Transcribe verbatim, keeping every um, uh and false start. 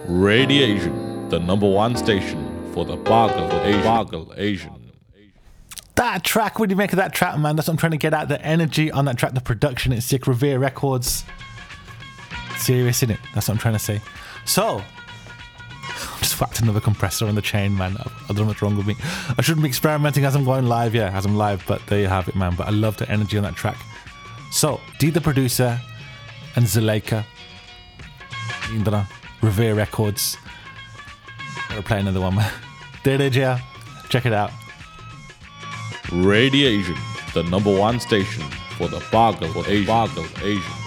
Radiation, the number one station for the Bargle Asian. Bargle Asian. That track, what do you make of that track, man? That's what I'm trying to get at. The energy on that track, the production, it's sick. Revere Records. Serious, innit? That's what I'm trying to say. So, I just whacked another compressor on the chain, man. I don't know what's wrong with me. I shouldn't be experimenting as I'm going live, yeah, as I'm live, but there you have it, man. But I love the energy on that track. So, D the producer and Zuleika, Revere Records. Gotta play another one, man. There it is, yeah. Check it out. Radiation, the number one station for the Bargle Asian. Bargle Asian.